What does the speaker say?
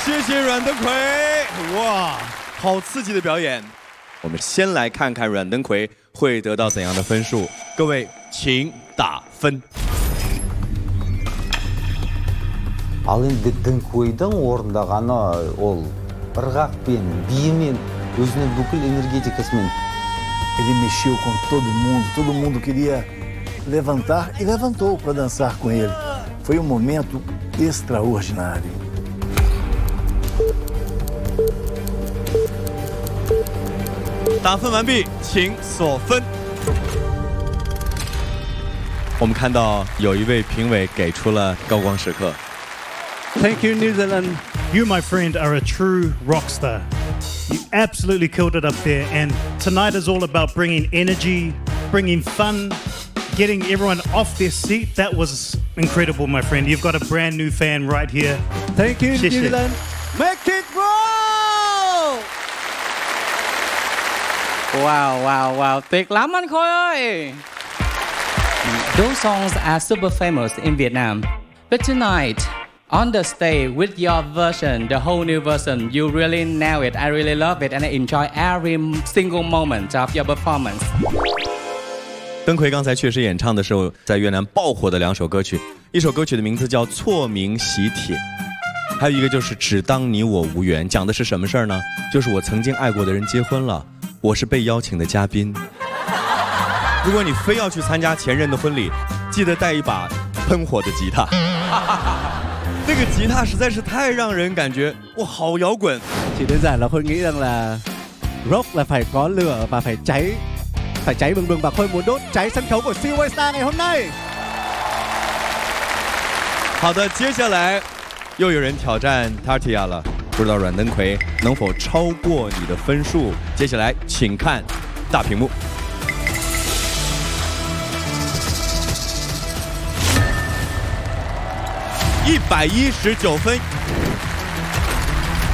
谢谢阮德奎，哇，好刺激的表演！我们先来看看阮登奎会得到怎样的分数，各位请打分。 ал енді діңкойдың орындағаны ол ырғақпен биімен өзінің бүкіл энергетикасымен. Ele mexeu com todo mundo queria levantar e levantou para dançar com ele. Foi um momento extraordinário. 打分完毕，请锁分。我们看到有一位评委给出了高光时刻。 Thank you, New Zealand. You, my friend, are a true rock star. You absolutely killed it up there. And tonight is all about bringing energy, bringing fun, getting everyone off their seat. That was incredible, my friend. You've got a brand new fan right here. Thank you, New Zealand. Make it roll! Wow, tuyệt lắm anh Khôi ơi. Those songs are super famous in Vietnam. But tonight, on the stage with your version, the whole new version, you really nail it. I really love it and I enjoy every single moment of your performance. 登奎刚才确实演唱的时候，在越南爆火的2首歌曲，一首歌曲的名字叫《错名喜帖》，还有一个就是《只当你我无缘》，讲的是什么事儿呢？就是我曾经爱过的人结婚了，我是被邀请的嘉宾。如果你非要去参加前任的婚礼，记得带一把喷火的吉他。那个吉他实在是太让人感觉哇，好摇滚。 Chỉ đơn giản là Khôi nghĩ rằng là rock là phải có lửa và phải cháy bừng bừng và Khôi muốn đốt cháy sân khấu của Silver Star ngày hôm nay. 好的，接下来又有人挑战 Tartia 了，不知道阮登奎能否超过你的分数？接下来请看大屏幕。 119分，